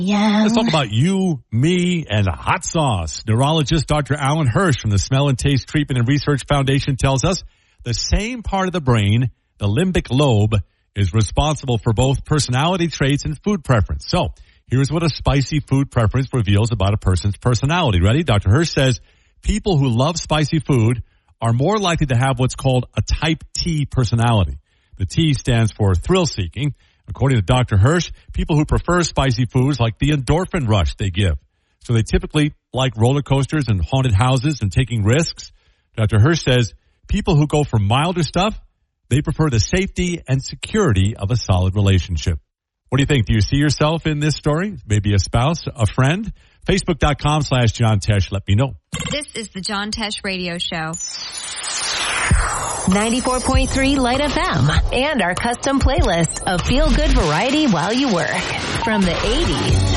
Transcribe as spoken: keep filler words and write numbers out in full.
Yeah. Let's talk about you, me, and hot sauce. Neurologist Doctor Alan Hirsch from the Smell and Taste Treatment and Research Foundation tells us the same part of the brain, the limbic lobe, is responsible for both personality traits and food preference. So here's what a spicy food preference reveals about a person's personality. Ready? Doctor Hirsch says people who love spicy food are more likely to have what's called a type T personality. The T stands for thrill-seeking. According to Doctor Hirsch, people who prefer spicy foods like the endorphin rush they give. So they typically like roller coasters and haunted houses and taking risks. Doctor Hirsch says people who go for milder stuff, they prefer the safety and security of a solid relationship. What do you think? Do you see yourself in this story? Maybe a spouse, a friend? Facebook.com slash John Tesh. Let me know. This is the John Tesh Radio Show. ninety-four point three Light F M and our custom playlist of feel-good variety while you work. From the eighties